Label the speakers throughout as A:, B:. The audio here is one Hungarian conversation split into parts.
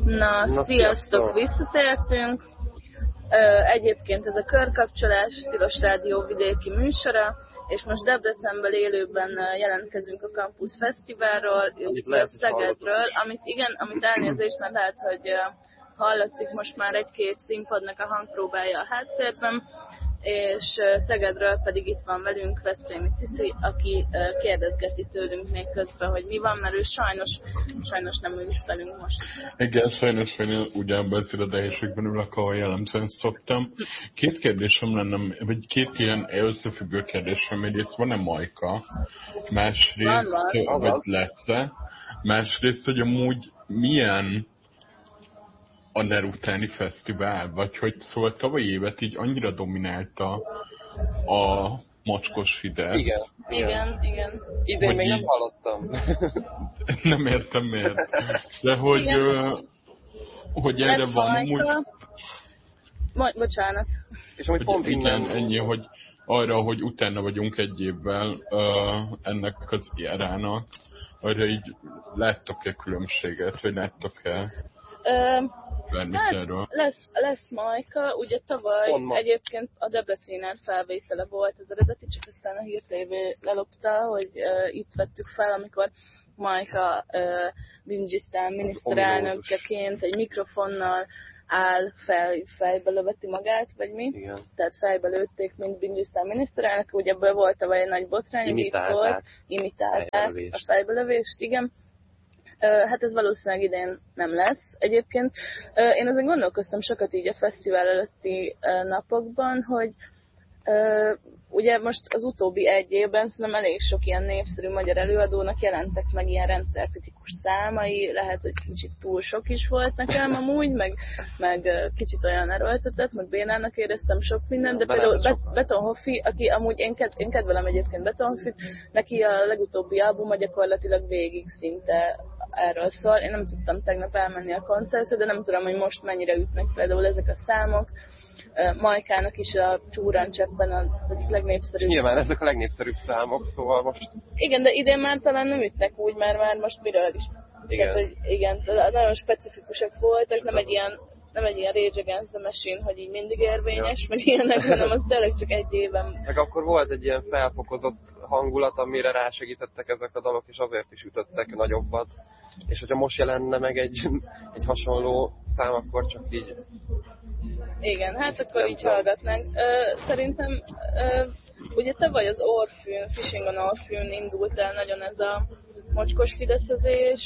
A: Na, sziasztok, visszatértünk. Egyébként ez a Körkapcsolás, Tilos Rádió vidéki műsora, és most Debrecenben élőben jelentkezünk a Campus Fesztiválról, illetve Szegedről, amit elnézést, mert lehet, hogy hallatszik most már egy-két színpadnak a hangpróbája a háttérben, és Szegedről pedig itt van velünk Veszprémi Sziszi, aki kérdezgeti tőlünk még közben, hogy mi van, mert ő sajnos nem ül itt velünk most.
B: Igen, sajnos én ugyanabban az irodahelyiségben ülök, ahol jellemzően szoktam. Két kérdésem lenne, vagy két ilyen összefüggő kérdésem. Egyrészt van-e Majka? Másrészt, vagy lesz-e? Másrészt, hogy amúgy milyen a NER utáni fesztivál, vagy hogy szóval tavalyi évet így annyira dominálta a mocskos Fidesz.
A: Igen.
C: Idén még nem hallottam.
B: Nem értem miért. De hogy erre van amúgy...
A: Bocsánat.
C: És amúgy pont
B: innen ennyi, hogy arra, hogy utána vagyunk egy évvel ennek az érának, arra így láttok-e különbséget, vagy láttok-e?
A: Hát lesz Majka, ugye tavaly egyébként a Debrecenen felvétele volt az eredeti, csak aztán a Hír TV lelopta, hogy itt vettük fel, amikor Majka Bingisztán miniszterelnökeként egy mikrofonnal áll fejbe löveti magát, vagy mi?
C: Igen.
A: Tehát fejbe lőtték, mint Bingisztán miniszterelnök, ugye ebből volt tavaly egy nagy botrány, imitálták a fejbelövést, igen. Hát ez valószínűleg idén nem lesz. Egyébként én azon gondolkoztam sokat így a fesztivál előtti napokban, hogy ugye most az utóbbi egy évben szerintem elég sok ilyen népszerű magyar előadónak jelentek meg ilyen rendszerkritikus számai, lehet, hogy kicsit túl sok is volt nekem amúgy, meg kicsit olyan erőltetett, meg bénának éreztem sok mindent, de például Beton Hoffi, aki amúgy én kedvelem egyébként Beton Hoffit, neki a legutóbbi albuma gyakorlatilag végig szinte erről szól. Én nem tudtam tegnap elmenni a koncertre, de nem tudom, hogy most mennyire ütnek például ezek a számok. Majkának is a Csúrancseppen az egyik legnépszerűbb.
C: Nyilván ezek a legnépszerűbb számok, szóval most...
A: Igen, de idén már talán nem ütnek úgy, mert már most miről is.
C: Igen.
A: Tehát, hogy igen, nagyon specifikusak voltak, nem egy ilyen Rage Against the Machine, hogy így mindig érvényes, meg ilyenek, hanem az tényleg csak egy éven.
C: Meg akkor volt egy ilyen felfokozott hangulat, amire rásegítettek ezek a dalok, és azért is ütöttek nagyobbat. És hogyha most jelenne meg egy hasonló szám, akkor csak így...
A: Igen, hát akkor nem így hallgatnánk. Szerintem ugye tavaly az Orfűn, Fishing on Orfűn indult el nagyon ez a mocskos fideszezés,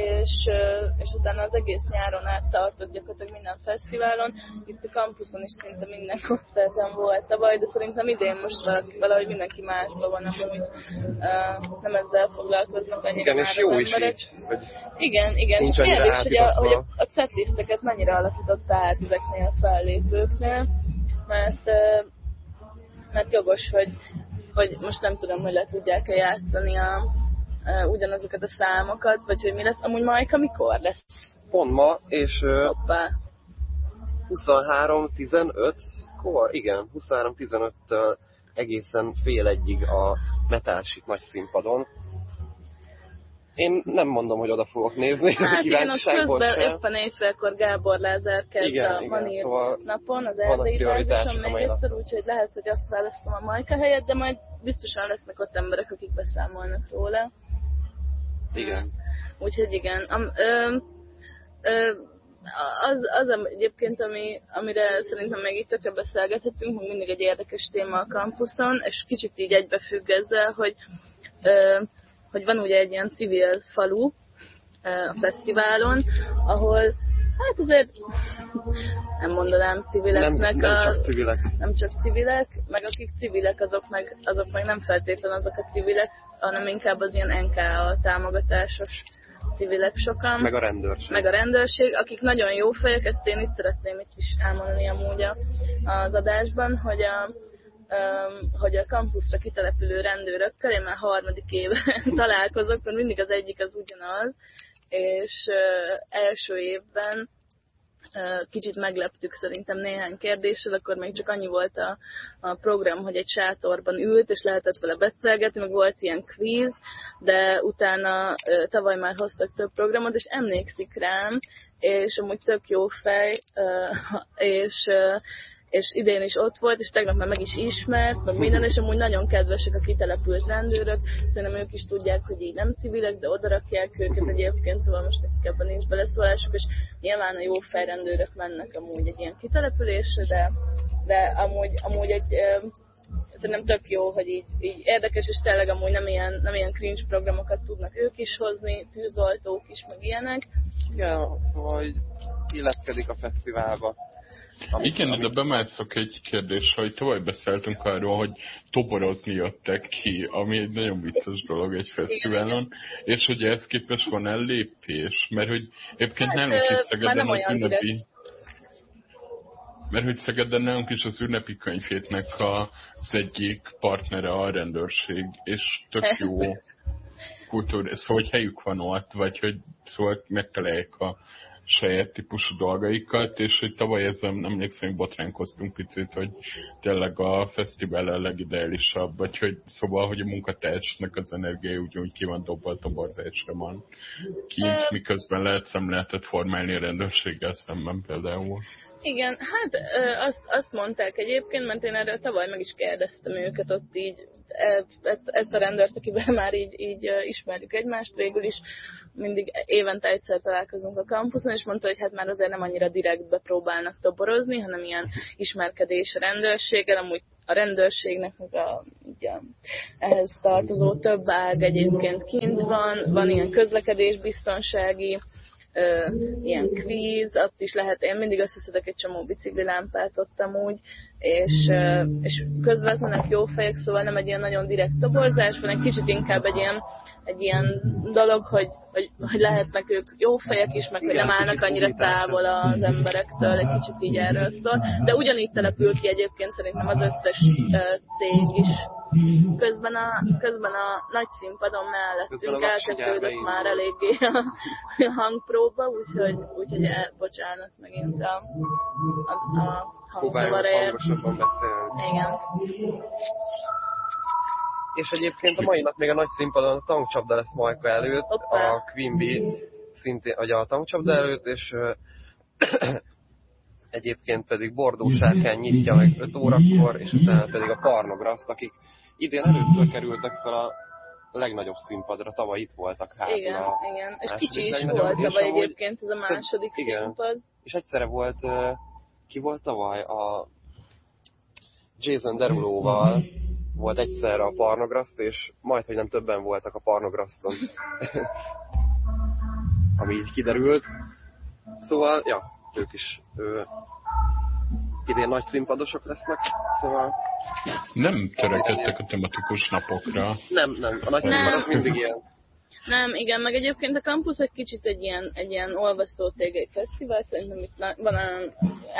A: és utána az egész nyáron áttartott gyakorlatilag minden fesztiválon. Itt a kampuszon is szinte minden koncerten volt tavaly, de szerintem idén most valahogy mindenki másban van amúgy. Nem ezzel foglalkoznak annyira.
C: Igen, és jó is így.
A: Igen, és kérdés, hogy a setlisteket mennyire alakította át ezeknél a fellépőknél, mert jogos, hogy most nem tudom, hogy le tudják-e játszani ugyanazokat a számokat, vagy hogy mi lesz. Amúgy Majka mikor lesz?
C: Pont ma, és 23:15-kor, igen, 23:15-től egészen fél egyig a Metalship nagy színpadon. Én nem mondom, hogy oda fogok nézni.
A: Hát én ott közben éppen éjfélkor Gábor Lázár kezd a Manír
C: szóval
A: napon, az erdélyi bázison még egyszer, úgyhogy lehet, hogy azt választom a Majka helyett, de majd biztosan lesznek ott emberek, akik beszámolnak róla.
C: Igen.
A: Úgyhogy igen. Az egyébként, amire szerintem még itt tökre beszélgethetünk, hogy mindig egy érdekes téma a kampuszon, és kicsit így egybefügg ezzel, hogy van ugye egy ilyen civil falu a fesztiválon, ahol hát azért nem mondanám civileknek, nem csak civilek, meg akik civilek, azok meg nem feltétlenül azok a civilek, hanem inkább az ilyen NKA támogatásos civilek sokan.
C: Meg a rendőrség.
A: Akik nagyon jó fejek, ezt én itt szeretném itt is elmondani amúgy az adásban, hogy a kampuszra kitelepülő rendőrökkel én már 3. éve találkozok, mert mindig az egyik az ugyanaz, és első évben kicsit megleptük szerintem néhány kérdéssel, akkor még csak annyi volt a program, hogy egy sátorban ült, és lehetett vele beszélgetni, meg volt ilyen quiz, de utána tavaly már hoztak több programot, és emlékszik rám, és amúgy tök jó fej, és idén is ott volt, és tegnap már meg is ismert, meg minden, és amúgy nagyon kedvesek a kitelepült rendőrök, szerintem ők is tudják, hogy így nem civilek, de odarakják őket egyébként, szóval most nekik ebben nincs beleszólásuk, és nyilván a jó fejrendőrök mennek amúgy egy ilyen kitelepülésre, de amúgy egy szerintem tök jó, hogy így érdekes, és tényleg amúgy nem ilyen cringe programokat tudnak ők is hozni, tűzoltók is, meg ilyenek.
C: Ja, szóval így illeszkedik a fesztiválba.
B: Igen, de bemászok egy kérdés, hogy tovább beszéltünk arról, hogy toborozni jöttek ki, ami egy nagyon vicces dolog egy fesztiválon, és hogy ehhez képest van ellépés, mert hogy egyébként nálunk is Szegeden az ünnepi... Mert hogy Szegeden nálunk is az ünnepi könyvhétnek az egyik partnere a rendőrség, és tök jó kultúra, szóval hogy helyük van ott, vagy hogy szóval megtalálják a saját típusú dolgaikat, és hogy tavaly ezzel emlékszem, hogy botránkoztunk picit, hogy tényleg a fesztivál a legideálisabb, vagy hogy szóval, hogy a munkatársnak az energia úgy ki van dobva, a toborzásra van kint, miközben lehet szemléletet formálni a rendőrséggel szemben például.
A: Igen, hát azt mondták egyébként, mert én erről tavaly meg is kérdeztem őket ott így, ezt a rendőrt, akivel már így ismerjük egymást, végül is mindig évente egyszer találkozunk a kampuszon, és mondta, hogy hát már azért nem annyira direktbe próbálnak toborozni, hanem ilyen ismerkedés a rendőrséggel, amúgy a rendőrségnek meg ehhez tartozó több ág egyébként kint van ilyen közlekedésbiztonsági, ilyen kvíz, ott is lehet, én mindig összeszedek egy csomó biciklilámpát ott amúgy, és közvetlenek jó fejek, szóval nem egy ilyen nagyon direkt toborzás, van egy kicsit inkább egy ilyen dolog, hogy lehetnek ők jó fejek is, meg hogy nem állnak annyira távol az emberektől, egy kicsit így erről szól, de ugyanígy települ ki egyébként szerintem az összes cég is. Közben a nagy színpadon mellettünk elkezdődött már eléggé a hangpróba, úgyhogy bocsánat megint a hangzavarért.
C: Hangosabban beszélni.
A: Igen.
C: És egyébként a mai nap még a nagy színpadon a tankcsapda lesz Majka előtt, a Queen Bee szintén a tankcsapda előtt, és egyébként pedig Bordó Sárkány nyitja meg 5 órakor, és utána pedig a Parnograszt, akik idén először kerültek fel a legnagyobb színpadra, tavaly itt voltak hátul.
A: Igen, és kicsi is volt tavaly egyébként ez a második színpad.
C: És egyszerre volt, ki volt tavaly? A Jason Derulo-val volt egyszerre a Parnograszt, és majdhogy nem többen voltak a Parnograszton. Ami így kiderült. Szóval, ja, ők is idén nagy színpadosok lesznek, szóval...
B: Nem törekedtek a tematikus napokra.
C: Nem, a nagy színpad az mindig ilyen.
A: Nem, igen, meg egyébként a kampusz egy kicsit egy ilyen olvasztó tégely fesztivál, szerintem itt van